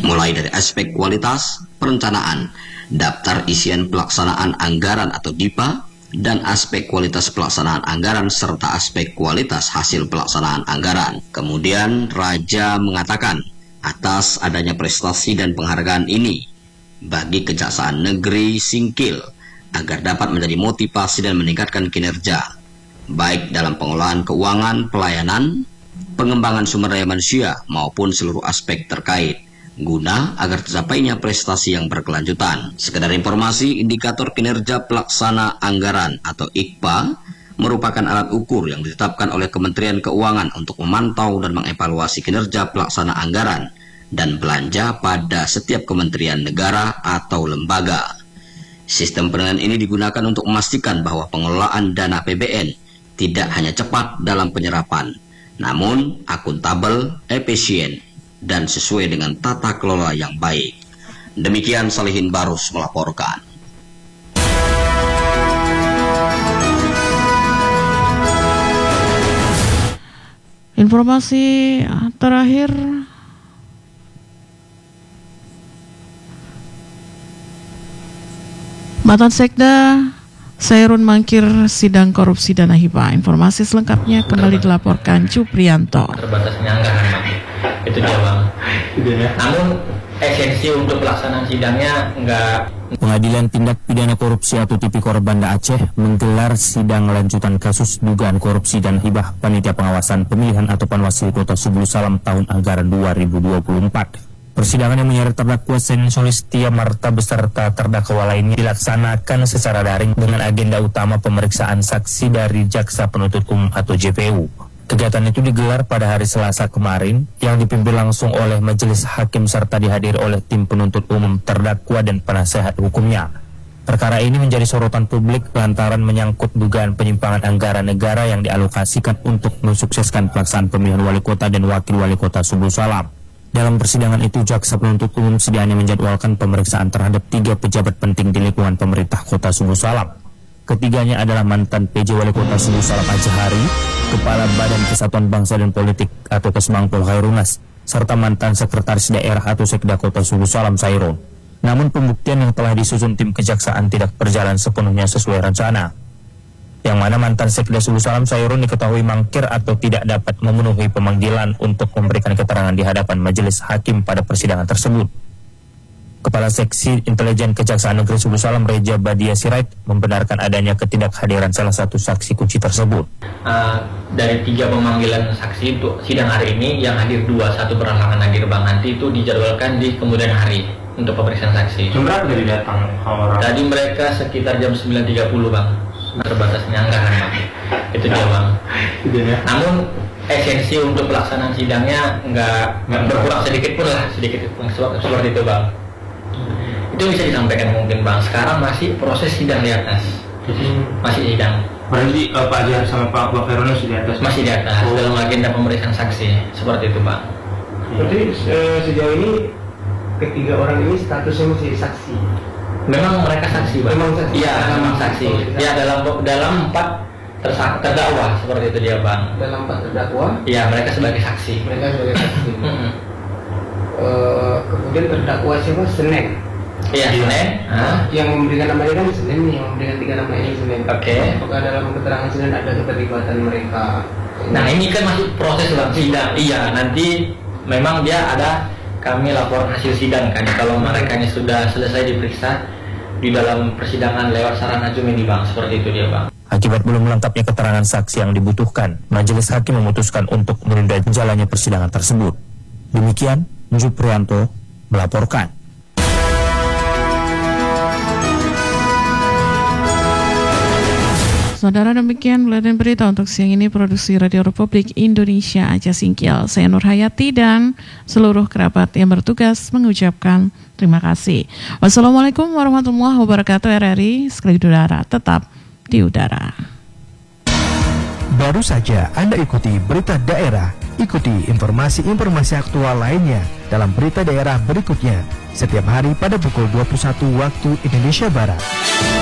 mulai dari aspek kualitas, perencanaan, daftar isian pelaksanaan anggaran atau DIPA, dan aspek kualitas pelaksanaan anggaran serta aspek kualitas hasil pelaksanaan anggaran. Kemudian Raja mengatakan, atas adanya prestasi dan penghargaan ini bagi Kejaksaan Negeri Singkil agar dapat menjadi motivasi dan meningkatkan kinerja, baik dalam pengelolaan keuangan, pelayanan, pengembangan sumber daya manusia maupun seluruh aspek terkait, guna agar tercapainya prestasi yang berkelanjutan. Sekedar informasi, indikator kinerja pelaksana anggaran atau IKPA merupakan alat ukur yang ditetapkan oleh Kementerian Keuangan untuk memantau dan mengevaluasi kinerja pelaksana anggaran dan belanja pada setiap kementerian negara atau lembaga. Sistem penilaian ini digunakan untuk memastikan bahwa pengelolaan dana APBN tidak hanya cepat dalam penyerapan, namun akuntabel, efisien, dan sesuai dengan tata kelola yang baik. Demikian Salihin Barus melaporkan. Informasi terakhir, Mantan Sekda Sairun mangkir sidang korupsi dana hibah. Informasi selengkapnya kembali dilaporkan Cuprianto. Terbatasnya anggaran, Bang. Itu dia, Bang. Namun esensi untuk pelaksanaan sidangnya enggak. Pengadilan Tindak Pidana Korupsi atau Tipikor Banda Aceh menggelar sidang lanjutan kasus dugaan korupsi dan hibah Panitia Pengawasan Pemilihan atau Panwaslu Kota Subulu Salam tahun anggaran 2024. Persidangan yang menyeret terdakwa Senin Solistia Marta beserta terdakwa lainnya dilaksanakan secara daring dengan agenda utama pemeriksaan saksi dari Jaksa Penuntut Umum atau JPU. Kegiatan itu digelar pada hari Selasa kemarin yang dipimpin langsung oleh majelis hakim serta dihadiri oleh tim penuntut umum, terdakwa dan penasehat hukumnya. Perkara ini menjadi sorotan publik lantaran menyangkut dugaan penyimpangan anggaran negara yang dialokasikan untuk mensukseskan pelaksanaan pemilihan wali kota dan wakil wali kota Subulu Salam. Dalam persidangan itu, Jaksa Penuntut Umum sedianya menjadwalkan pemeriksaan terhadap 3 pejabat penting di lingkungan pemerintah Kota Subulu Salam. Ketiganya adalah mantan PJ Wali Kota Subulu Salam Aceh Hari, Kepala Badan Kesatuan Bangsa dan Politik atau Kesbangpol Khairunas, serta mantan Sekretaris Daerah atau Sekda Kota Subulu Salam Sairun. Namun pembuktian yang telah disusun tim kejaksaan tidak berjalan sepenuhnya sesuai rencana, yang mana mantan Sekda Subulu Salam Sairun diketahui mangkir atau tidak dapat memenuhi pemanggilan untuk memberikan keterangan di hadapan majelis hakim pada persidangan tersebut. Kepala Seksi Intelijen Kejaksaan Negeri Subulu Salam Reja Badia Sirait membenarkan adanya ketidakhadiran salah satu saksi kunci tersebut. Dari 3 pemanggilan saksi untuk sidang hari ini, yang hadir 2, 1 berhalangan hadir, Bang. Nanti itu dijadwalkan di kemudian hari untuk pemeriksaan saksi. Jam berapa tadi datang orang? Tadi mereka sekitar jam 9.30, Bang. Terbatasnya anggaran, Bang. Itu dia, Bang. Namun esensi untuk pelaksanaan sidangnya enggak berkurang sedikit pun lah, seperti itu, Bang. Itu bisa disampaikan mungkin, Bang. Sekarang masih proses sidang di atas. Masih sidang. Berarti Pak Azhar sama Pak Khairunas di atas? Masih di atas, dalam agenda pemeriksaan saksi. Seperti itu, Bang. Berarti sejauh ini ketiga orang ini statusnya masih saksi? Memang mereka saksi, Bang. Memang saksi. Iya, memang saksi. Ya, dalam 4 terdakwa seperti itu dia, Bang. Dalam 4 terdakwa? Iya, mereka sebagai saksi. Mereka sebagai saksi. Kemudian terdakwa siapa? Senen. Iya, Senen. Yang memberikan nama ini kan Senen nih, yang memberikan 3 nama ini Senen. Oke. Apakah dalam keterangan Senen ada keterlibatan mereka? Nah, ini kan masih proses, Bang, sidang. Iya, nanti memang dia ada, kami laporan hasil sidang kan. Kalau mereka ini sudah selesai diperiksa di dalam persidangan lewat sarana Zoom ini, Bang. Seperti itu dia, Bang. Akibat belum lengkapnya keterangan saksi yang dibutuhkan, majelis hakim memutuskan untuk menunda jalannya persidangan tersebut. Demikian, Juprianto melaporkan. Saudara, demikian buletin berita untuk siang ini, produksi Radio Republik Indonesia Aceh Singkil. Saya Nur Hayati dan seluruh kerabat yang bertugas mengucapkan terima kasih. Wassalamualaikum warahmatullahi wabarakatuh. RRI sekali udara tetap di udara. Baru saja Anda ikuti berita daerah. Ikuti informasi-informasi aktual lainnya dalam berita daerah berikutnya setiap hari pada pukul 21 waktu Indonesia Barat.